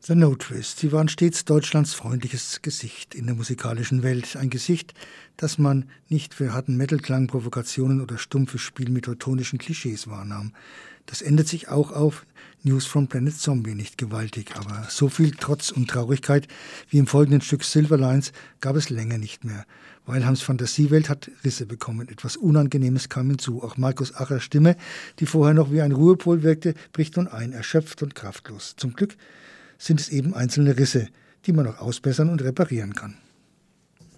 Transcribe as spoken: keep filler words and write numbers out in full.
The No Twist. Sie waren stets Deutschlands freundliches Gesicht in der musikalischen Welt. Ein Gesicht, das man nicht für harten Metal-Klang, Provokationen oder stumpfes Spiel mit teutonischen Klischees wahrnahm. Das ändert sich auch auf News from Planet Zombie nicht gewaltig, aber so viel Trotz und Traurigkeit wie im folgenden Stück Silverlines gab es länger nicht mehr. Weilhams Fantasiewelt hat Risse bekommen, etwas Unangenehmes kam hinzu. Auch Markus Achers Stimme, die vorher noch wie ein Ruhepol wirkte, bricht nun ein, erschöpft und kraftlos. Zum Glück sind es eben einzelne Risse, die man noch ausbessern und reparieren kann.